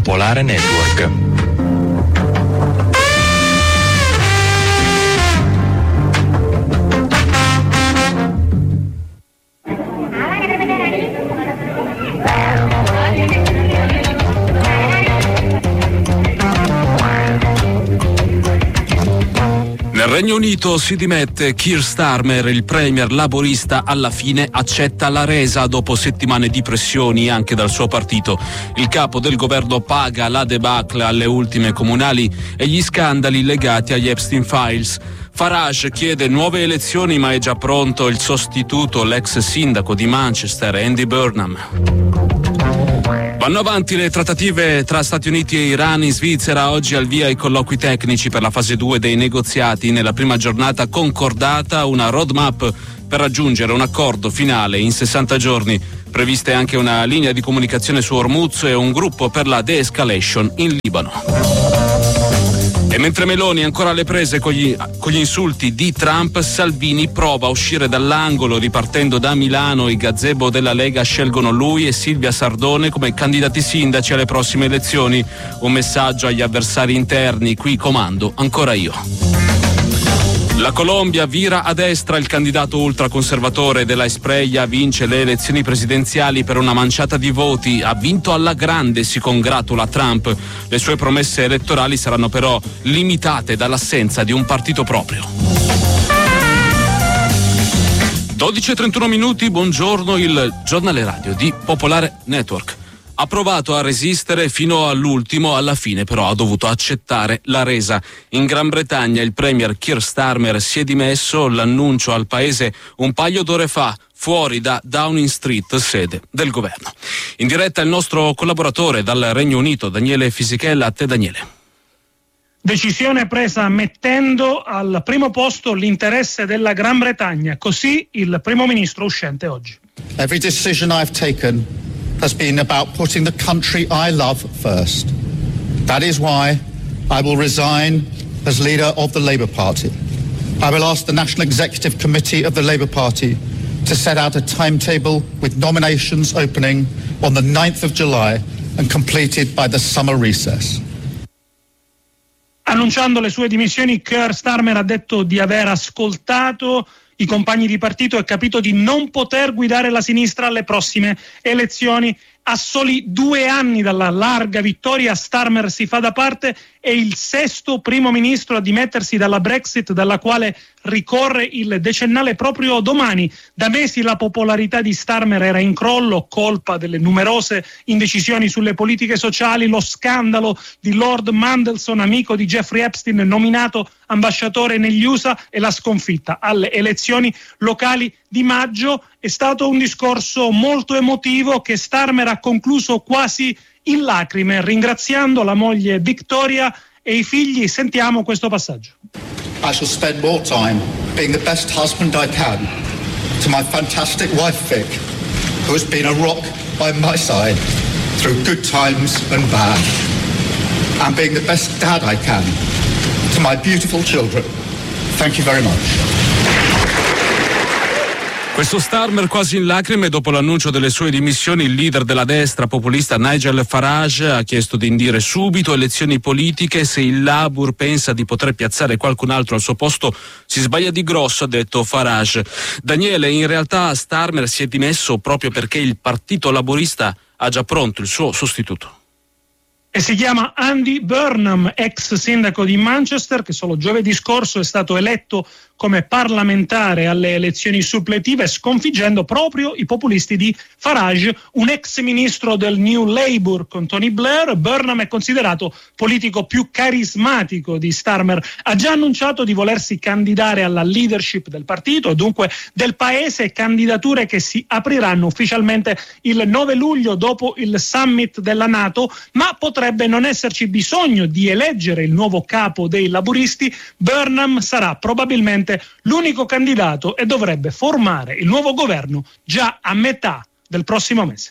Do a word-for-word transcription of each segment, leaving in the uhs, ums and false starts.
Popolare Network. Nel Regno Unito si dimette Keir Starmer, il premier laborista alla fine accetta la resa dopo settimane di pressioni anche dal suo partito. Il capo del governo paga la debacle alle ultime comunali e gli scandali legati agli Epstein Files. Farage chiede nuove elezioni ma è già pronto il sostituto, l'ex sindaco di Manchester, Andy Burnham. Vanno avanti le trattative tra Stati Uniti e Iran. In Svizzera oggi al via i colloqui tecnici per la fase due dei negoziati. Nella prima giornata concordata una roadmap per raggiungere un accordo finale in sessanta giorni. Previste anche una linea di comunicazione su Hormuz e un gruppo per la de-escalation in Libano. E mentre Meloni è ancora alle prese con gli, con gli insulti di Trump, Salvini prova a uscire dall'angolo. Ripartendo da Milano, i gazebo della Lega scelgono lui e Silvia Sardone come candidati sindaci alle prossime elezioni. Un messaggio agli avversari interni: qui comando ancora io. La Colombia vira a destra, il candidato ultraconservatore della Esprella vince le elezioni presidenziali per una manciata di voti, ha vinto alla grande, si congratula Trump. Le sue promesse elettorali saranno però limitate dall'assenza di un partito proprio. dodici e trentuno minuti, buongiorno, il giornale radio di Popolare Network. Ha provato a resistere fino all'ultimo, alla fine però ha dovuto accettare la resa. In Gran Bretagna il premier Keir Starmer si è dimesso, l'annuncio al paese un paio d'ore fa, fuori da Downing Street, sede del governo. In diretta il nostro collaboratore dal Regno Unito, Daniele Fisichella. A te, Daniele. Decisione presa mettendo al primo posto l'interesse della Gran Bretagna, così il primo ministro uscente oggi. Every decision I've taken has been about putting the country I love first. That is why I will resign as leader of the Labour Party. I will ask the National Executive Committee of the Labour Party to set out a timetable with nominations opening on the ninth of July and completed by the summer recess. Annunciando le sue dimissioni, Keir Starmer ha detto di aver ascoltato i compagni di partito e capito di non poter guidare la sinistra alle prossime elezioni. A soli due anni dalla larga vittoria, Starmer si fa da parte, è il sesto primo ministro a dimettersi dalla Brexit, dalla quale ricorre il decennale proprio domani. Da mesi la popolarità di Starmer era in crollo, colpa delle numerose indecisioni sulle politiche sociali, lo scandalo di Lord Mandelson, amico di Jeffrey Epstein, nominato ambasciatore negli U S A, e la sconfitta alle elezioni locali di maggio. È stato un discorso molto emotivo che Starmer ha concluso quasi in lacrime, ringraziando la moglie Victoria e i figli. Sentiamo questo passaggio. I shall spend more time being the best husband I can to my fantastic wife Vic, who has been a rock by my side through good times and bad, and being the best dad I can to my beautiful children. Thank you very much. Questo Starmer quasi in lacrime dopo l'annuncio delle sue dimissioni. Il leader della destra populista Nigel Farage ha chiesto di indire subito elezioni politiche. Se il Labour pensa di poter piazzare qualcun altro al suo posto si sbaglia di grosso, ha detto Farage. Daniele, in realtà Starmer si è dimesso proprio perché il partito laburista ha già pronto il suo sostituto. E si chiama Andy Burnham, ex sindaco di Manchester, che solo giovedì scorso è stato eletto come parlamentare alle elezioni suppletive, sconfiggendo proprio i populisti di Farage, un ex ministro del New Labour con Tony Blair. Burnham è considerato politico più carismatico di Starmer. Ha già annunciato di volersi candidare alla leadership del partito, dunque del paese, candidature che si apriranno ufficialmente il nove luglio dopo il summit della NATO, ma potrebbe non esserci bisogno di eleggere il nuovo capo dei laburisti. Burnham sarà probabilmente l'unico candidato e dovrebbe formare il nuovo governo già a metà del prossimo mese.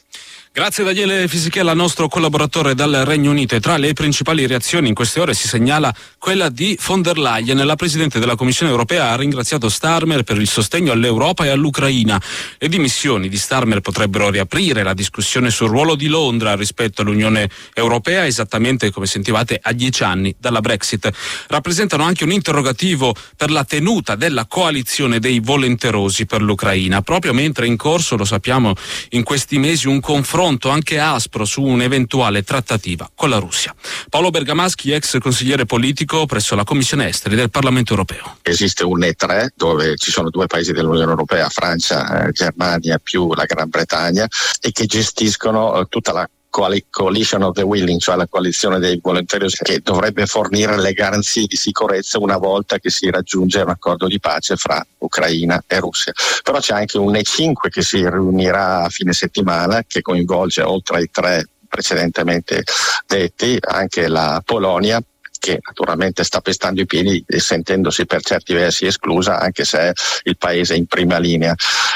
Grazie Daniele Fisichella, nostro collaboratore dal Regno Unito. E tra le principali reazioni in queste ore si segnala quella di von der Leyen. La Presidente della Commissione Europea ha ringraziato Starmer per il sostegno all'Europa e all'Ucraina. Le dimissioni di Starmer potrebbero riaprire la discussione sul ruolo di Londra rispetto all'Unione Europea, esattamente come sentivate a dieci anni dalla Brexit. Rappresentano anche un interrogativo per la tenuta della coalizione dei volenterosi per l'Ucraina, proprio mentre è in corso, lo sappiamo, in questi mesi un confronto anche aspro su un'eventuale trattativa con la Russia. Paolo Bergamaschi, ex consigliere politico presso la Commissione Esteri del Parlamento Europeo. Esiste un E tre dove ci sono due paesi dell'Unione Europea, Francia, eh, Germania più la Gran Bretagna, e che gestiscono eh, tutta la Coalition of the Willing, cioè la coalizione dei volontarosi, che dovrebbe fornire le garanzie di sicurezza una volta che si raggiunge un accordo di pace fra Ucraina e Russia. Però c'è anche un E cinque che si riunirà a fine settimana, che coinvolge, oltre ai tre precedentemente detti, anche la Polonia, che naturalmente sta pestando i piedi e sentendosi per certi versi esclusa, anche se è il paese in prima linea,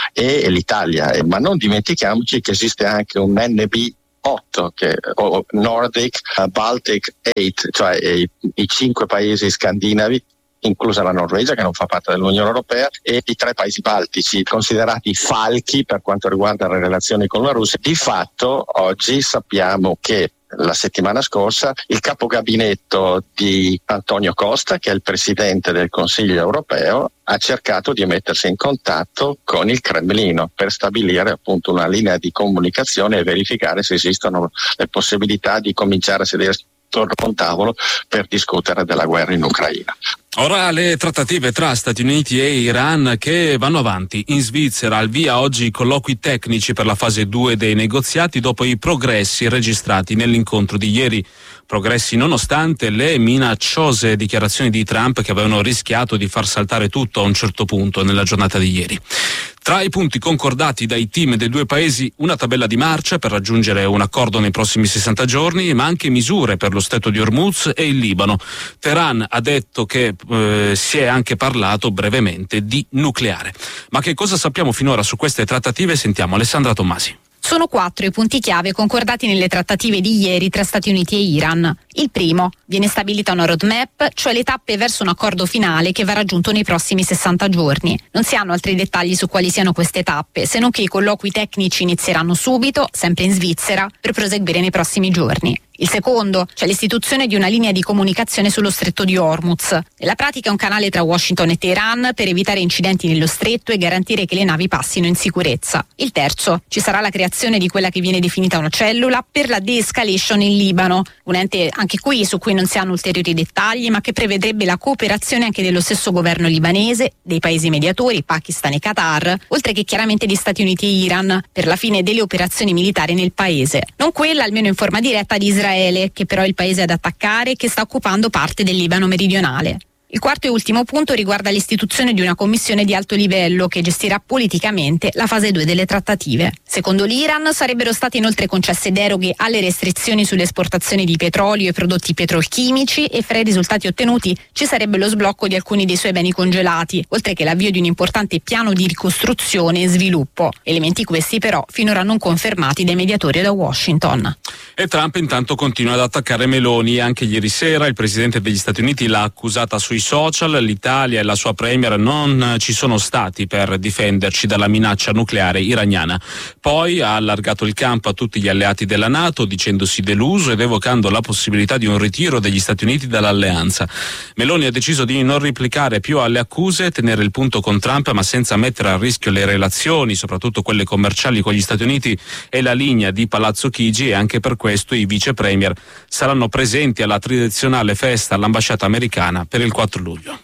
e l'Italia. Ma non dimentichiamoci che esiste anche un N B otto, che, o Nordic uh, Baltic otto, cioè i, i cinque paesi scandinavi, inclusa la Norvegia che non fa parte dell'Unione Europea, e i tre paesi baltici, considerati falchi per quanto riguarda le relazioni con la Russia. Di fatto oggi sappiamo che la settimana scorsa il capo gabinetto di Antonio Costa, che è il presidente del Consiglio europeo, ha cercato di mettersi in contatto con il Cremlino per stabilire appunto una linea di comunicazione e verificare se esistono le possibilità di cominciare a sedersi attorno a un tavolo per discutere della guerra in Ucraina. Ora le trattative tra Stati Uniti e Iran che vanno avanti. In Svizzera al via oggi i colloqui tecnici per la fase due dei negoziati dopo i progressi registrati nell'incontro di ieri. Progressi nonostante le minacciose dichiarazioni di Trump che avevano rischiato di far saltare tutto a un certo punto nella giornata di ieri. Tra i punti concordati dai team dei due paesi una tabella di marcia per raggiungere un accordo nei prossimi sessanta giorni, ma anche misure per lo stretto di Hormuz e il Libano. Teheran ha detto che eh, si è anche parlato brevemente di nucleare. Ma che cosa sappiamo finora su queste trattative? Sentiamo Alessandra Tommasi. Sono quattro i punti chiave concordati nelle trattative di ieri tra Stati Uniti e Iran. Il primo, viene stabilita una roadmap, cioè le tappe verso un accordo finale che va raggiunto nei prossimi sessanta giorni. Non si hanno altri dettagli su quali siano queste tappe, se non che i colloqui tecnici inizieranno subito, sempre in Svizzera, per proseguire nei prossimi giorni. Il secondo, cioè l'istituzione di una linea di comunicazione sullo stretto di Hormuz. Nella pratica è un canale tra Washington e Teheran per evitare incidenti nello stretto e garantire che le navi passino in sicurezza. Il terzo, ci sarà la creazione di quella che viene definita una cellula per la de-escalation in Libano, un ente anche qui su cui non si hanno ulteriori dettagli, ma che prevedrebbe la cooperazione anche dello stesso governo libanese, dei paesi mediatori, Pakistan e Qatar, oltre che chiaramente di Stati Uniti e Iran, per la fine delle operazioni militari nel paese. Non quella, almeno in forma diretta, di Israele, che però è il paese ad attaccare e che sta occupando parte del Libano meridionale. Il quarto e ultimo punto riguarda l'istituzione di una commissione di alto livello che gestirà politicamente la fase due delle trattative. Secondo l'Iran sarebbero state inoltre concesse deroghe alle restrizioni sulle esportazioni di petrolio e prodotti petrolchimici e fra i risultati ottenuti ci sarebbe lo sblocco di alcuni dei suoi beni congelati, oltre che l'avvio di un importante piano di ricostruzione e sviluppo. Elementi questi però finora non confermati dai mediatori da Washington. E Trump intanto continua ad attaccare Meloni. Anche ieri sera il presidente degli Stati Uniti l'ha accusata sui social. L'Italia e la sua premier non ci sono stati per difenderci dalla minaccia nucleare iraniana. Poi ha allargato il campo a tutti gli alleati della NATO, dicendosi deluso ed evocando la possibilità di un ritiro degli Stati Uniti dall'alleanza. Meloni ha deciso di non replicare più alle accuse, tenere il punto con Trump, ma senza mettere a rischio le relazioni, soprattutto quelle commerciali con gli Stati Uniti, e la linea di Palazzo Chigi, e anche per questo i vice premier saranno presenti alla tradizionale festa all'ambasciata americana per il quattro luglio.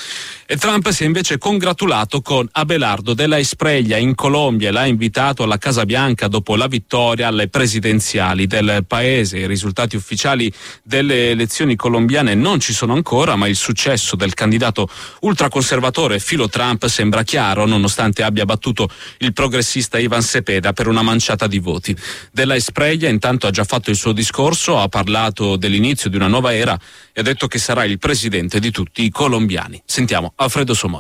E Trump si è invece congratulato con Abelardo della Espriella in Colombia e l'ha invitato alla Casa Bianca dopo la vittoria alle presidenziali del paese. I risultati ufficiali delle elezioni colombiane non ci sono ancora, ma il successo del candidato ultraconservatore filo Trump sembra chiaro, nonostante abbia battuto il progressista Ivan Cepeda per una manciata di voti. Della Espriella intanto ha già fatto il suo discorso, ha parlato dell'inizio di una nuova era e ha detto che sarà il presidente di tutti i colombiani. Sentiamo Alfredo Somoza.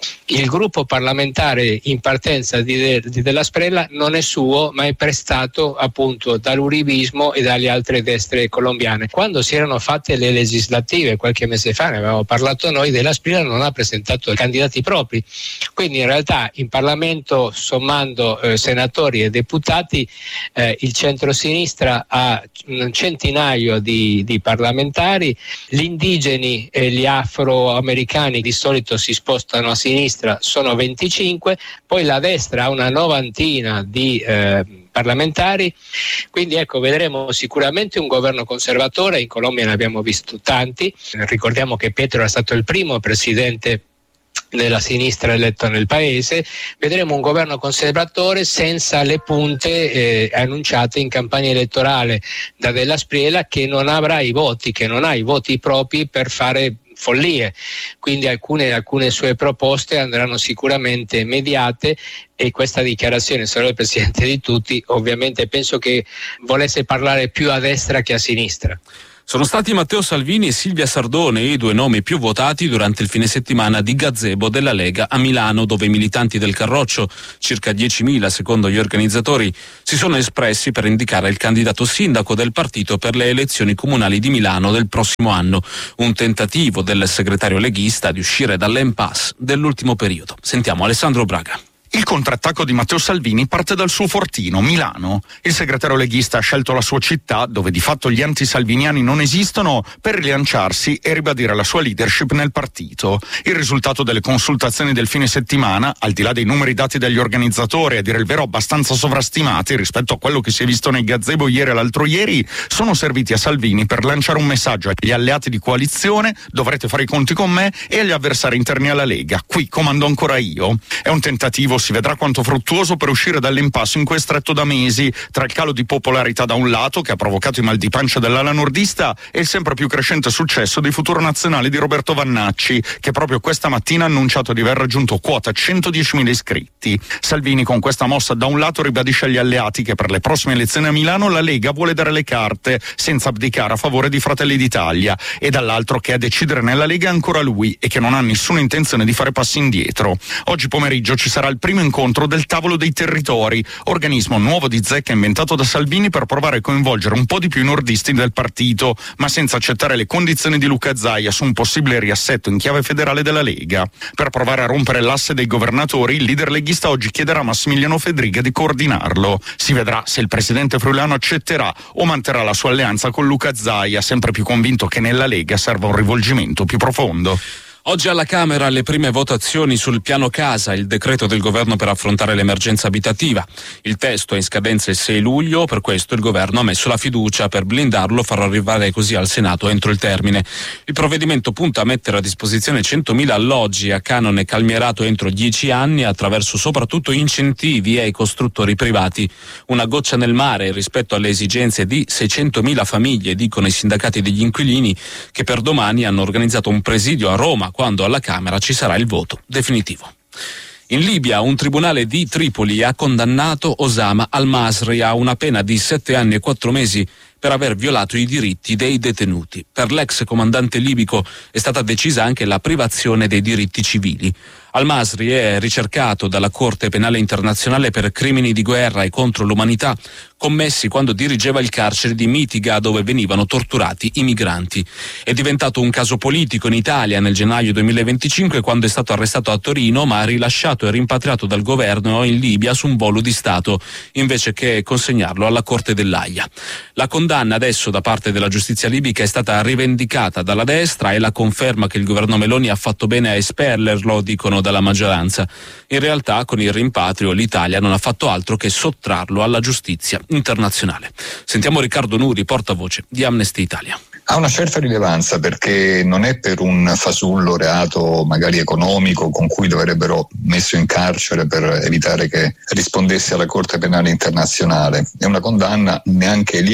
il gruppo parlamentare in partenza di, de, di Della Sprella non è suo, ma è prestato appunto dall'uribismo e dalle altre destre colombiane. Quando si erano fatte le legislative qualche mese fa, ne avevamo parlato noi, Della Sprella non ha presentato candidati propri, quindi in realtà in Parlamento, sommando eh, senatori e deputati, eh, il centrosinistra ha un centinaio di, di parlamentari, gli indigeni e gli afroamericani di solito si spostano a sinistra, sono venticinque, poi la destra ha una novantina di eh, parlamentari, quindi ecco, vedremo sicuramente un governo conservatore. In Colombia ne abbiamo visto tanti, ricordiamo che Petro è stato il primo presidente della sinistra eletto nel paese. Vedremo un governo conservatore senza le punte eh, annunciate in campagna elettorale da Della Spriella, che non avrà i voti, che non ha i voti propri per fare follie, quindi alcune, alcune sue proposte andranno sicuramente mediate, e questa dichiarazione, sarò il presidente di tutti, ovviamente penso che volesse parlare più a destra che a sinistra. Sono stati Matteo Salvini e Silvia Sardone i due nomi più votati durante il fine settimana di gazebo della Lega a Milano, dove i militanti del Carroccio, circa diecimila secondo gli organizzatori, si sono espressi per indicare il candidato sindaco del partito per le elezioni comunali di Milano del prossimo anno, un tentativo del segretario leghista di uscire dall'impasse dell'ultimo periodo. Sentiamo Alessandro Braga. Il contrattacco di Matteo Salvini parte dal suo fortino, Milano. Il segretario leghista ha scelto la sua città, dove di fatto gli antisalviniani non esistono, per rilanciarsi e ribadire la sua leadership nel partito. Il risultato delle consultazioni del fine settimana, al di là dei numeri dati dagli organizzatori, a dire il vero abbastanza sovrastimati rispetto a quello che si è visto nei gazebo ieri e l'altro ieri, sono serviti a Salvini per lanciare un messaggio agli alleati di coalizione: dovrete fare i conti con me, e agli avversari interni alla Lega: qui comando ancora io. È un tentativo, si vedrà quanto fruttuoso, per uscire dall'impasse in cui è stretto da mesi, tra il calo di popolarità da un lato, che ha provocato i mal di pancia dell'ala nordista, e il sempre più crescente successo dei Futuro Nazionali di Roberto Vannacci, che proprio questa mattina ha annunciato di aver raggiunto quota centodiecimila iscritti. Salvini con questa mossa da un lato ribadisce agli alleati che per le prossime elezioni a Milano la Lega vuole dare le carte senza abdicare a favore di Fratelli d'Italia, e dall'altro che a decidere nella Lega è ancora lui e che non ha nessuna intenzione di fare passi indietro. Oggi pomeriggio ci sarà il primo incontro del Tavolo dei Territori, organismo nuovo di zecca inventato da Salvini per provare a coinvolgere un po' di più i nordisti del partito, ma senza accettare le condizioni di Luca Zaia su un possibile riassetto in chiave federale della Lega. Per provare a rompere l'asse dei governatori, il leader leghista oggi chiederà a Massimiliano Fedriga di coordinarlo. Si vedrà se il presidente friulano accetterà o manterrà la sua alleanza con Luca Zaia, sempre più convinto che nella Lega serva un rivolgimento più profondo. Oggi alla Camera le prime votazioni sul piano casa, il decreto del governo per affrontare l'emergenza abitativa. Il testo è in scadenza il sei luglio, per questo il governo ha messo la fiducia per blindarlo, farlo arrivare così al Senato entro il termine. Il provvedimento punta a mettere a disposizione centomila alloggi a canone calmierato entro dieci anni attraverso soprattutto incentivi ai costruttori privati. Una goccia nel mare rispetto alle esigenze di seicentomila famiglie, dicono i sindacati degli inquilini, che per domani hanno organizzato un presidio a Roma, quando alla Camera ci sarà il voto definitivo. In Libia un tribunale di Tripoli ha condannato Osama al-Masri a una pena di sette anni e quattro mesi per aver violato i diritti dei detenuti. Per l'ex comandante libico è stata decisa anche la privazione dei diritti civili. Al-Masri è ricercato dalla Corte Penale Internazionale per crimini di guerra e contro l'umanità commessi quando dirigeva il carcere di Mitiga, dove venivano torturati i migranti. È diventato un caso politico in Italia nel gennaio duemilaventicinque, quando è stato arrestato a Torino ma rilasciato e rimpatriato dal governo in Libia su un volo di Stato, invece che consegnarlo alla Corte dell'Aia. La condanna adesso da parte della giustizia libica è stata rivendicata dalla destra e la conferma che il governo Meloni ha fatto bene a espellerlo, dicono dalla maggioranza. In realtà con il rimpatrio l'Italia non ha fatto altro che sottrarlo alla giustizia internazionale. Sentiamo Riccardo Nuri, portavoce di Amnesty Italia. Ha una certa rilevanza perché non è per un fasullo reato magari economico con cui dovrebbero messo in carcere per evitare che rispondesse alla Corte Penale Internazionale. È una condanna neanche lievissima,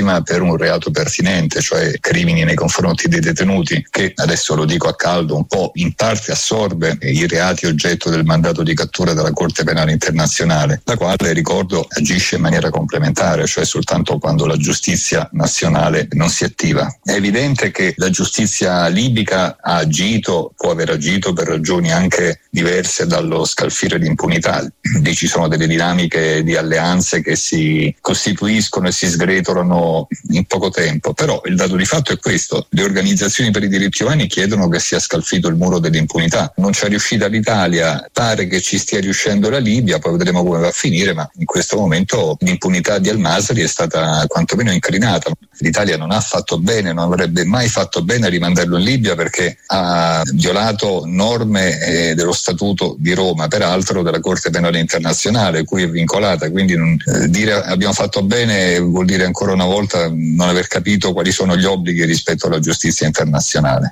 prima per un reato pertinente, cioè crimini nei confronti dei detenuti, che adesso lo dico a caldo un po' in parte assorbe i reati oggetto del mandato di cattura della Corte Penale Internazionale, la quale, ricordo, agisce in maniera complementare, cioè soltanto quando la giustizia nazionale non si attiva. È evidente che la giustizia libica ha agito, può aver agito per ragioni anche diverse dallo scalfire di impunità. Lì ci sono delle dinamiche di alleanze che si costituiscono e si sgretolano in poco tempo, però il dato di fatto è questo: le organizzazioni per i diritti umani chiedono che sia scalfito il muro dell'impunità. Non c'è riuscita l'Italia, pare che ci stia riuscendo la Libia, poi vedremo come va a finire, ma in questo momento l'impunità di Al-Masri è stata quantomeno incrinata. L'Italia non ha fatto bene, non avrebbe mai fatto bene a rimandarlo in Libia, perché ha violato norme eh, dello Statuto di Roma, peraltro della Corte Penale Internazionale, cui è vincolata. Quindi non, eh, dire abbiamo fatto bene vuol dire ancora una volta non aver capito quali sono gli obblighi rispetto alla giustizia internazionale.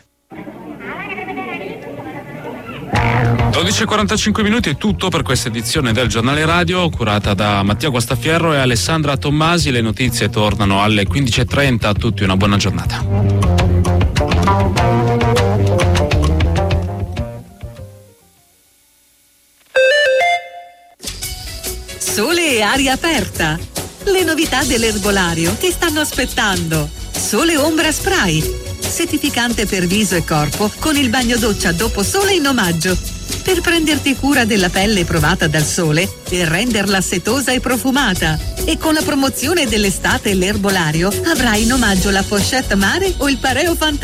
dodici e quarantacinque minuti è tutto per questa edizione del Giornale Radio, curata da Mattia Guastafierro e Alessandra Tommasi. Le notizie tornano alle quindici e trenta. A tutti una buona giornata. Sole e aria aperta. Le novità dell'erbolario ti stanno aspettando. Sole Ombra Spray, settificante per viso e corpo con il bagno doccia dopo sole in omaggio, per prenderti cura della pelle provata dal sole e renderla setosa e profumata. E con la promozione dell'estate e l'erbolario avrai in omaggio la pochette mare o il pareo fantastico.